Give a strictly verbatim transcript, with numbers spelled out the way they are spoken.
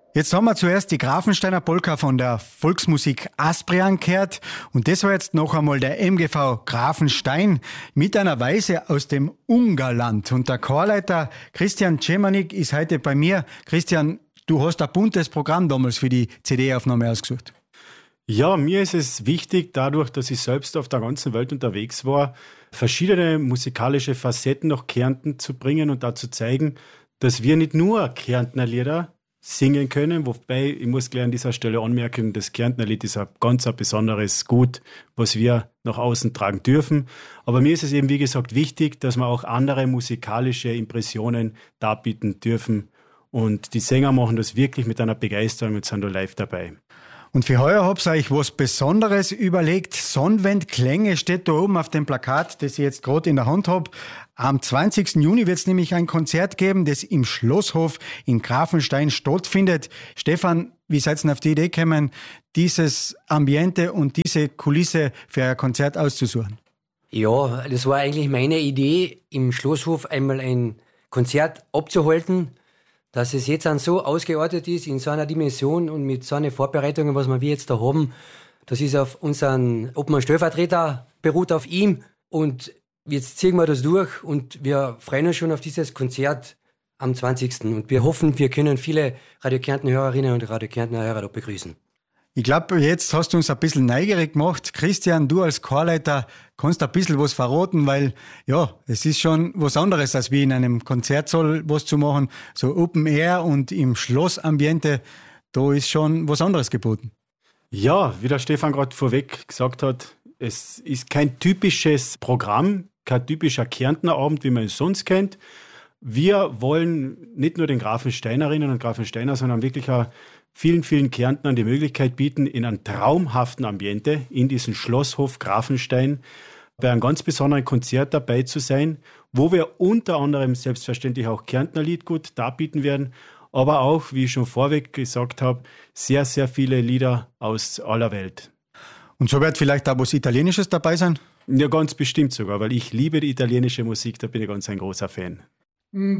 Jetzt haben wir zuerst die Grafensteiner Polka von der Volksmusik Asprian gehört und das war jetzt noch einmal der M G V Grafenstein mit einer Weise aus dem Ungarland. Und der Chorleiter Christian Cemanik ist heute bei mir. Christian, du hast ein buntes Programm damals für die C D-Aufnahme ausgesucht. Ja, mir ist es wichtig, dadurch, dass ich selbst auf der ganzen Welt unterwegs war, verschiedene musikalische Facetten nach Kärnten zu bringen und da zu zeigen, dass wir nicht nur Kärntner Lieder singen können, wobei, ich muss gleich an dieser Stelle anmerken, das Kärntner Lied ist ein ganz ein besonderes Gut, was wir nach außen tragen dürfen. Aber mir ist es eben, wie gesagt, wichtig, dass wir auch andere musikalische Impressionen darbieten dürfen. Und die Sänger machen das wirklich mit einer Begeisterung und sind da live dabei. Und für heuer habt ihr euch was Besonderes überlegt. Sonnenwendklänge steht da oben auf dem Plakat, das ich jetzt gerade in der Hand habe. Am zwanzigsten Juni wird es nämlich ein Konzert geben, das im Schlosshof in Grafenstein stattfindet. Stefan, wie seid ihr auf die Idee gekommen, dieses Ambiente und diese Kulisse für ein Konzert auszusuchen? Ja, das war eigentlich meine Idee, im Schlosshof einmal ein Konzert abzuhalten. Dass es jetzt dann so ausgeartet ist, in so einer Dimension und mit so einer Vorbereitungen, was wir jetzt da haben, das ist auf unseren Obmann-Stellvertreter, beruht auf ihm. Und jetzt ziehen wir das durch und wir freuen uns schon auf dieses Konzert am zwanzigsten Und wir hoffen, wir können viele Radio Kärnten-Hörerinnen und Radio Kärnten-Hörer da begrüßen. Ich glaube, jetzt hast du uns ein bisschen neugierig gemacht. Christian, du als Chorleiter kannst ein bisschen was verraten, weil ja, es ist schon was anderes, als wie in einem Konzertsaal was zu machen. So Open Air und im Schlossambiente, da ist schon was anderes geboten. Ja, wie der Stefan gerade vorweg gesagt hat, es ist kein typisches Programm, kein typischer Kärntner Abend, wie man es sonst kennt. Wir wollen nicht nur den Grafensteinerinnen und Grafensteiner, sondern wirklich auch vielen, vielen Kärntnern die Möglichkeit bieten, in einem traumhaften Ambiente, in diesem Schlosshof Grafenstein, bei einem ganz besonderen Konzert dabei zu sein, wo wir unter anderem selbstverständlich auch Kärntner Liedgut darbieten werden, aber auch, wie ich schon vorweg gesagt habe, sehr, sehr viele Lieder aus aller Welt. Und so wird vielleicht auch was Italienisches dabei sein? Ja, ganz bestimmt sogar, weil ich liebe die italienische Musik, da bin ich ganz ein großer Fan.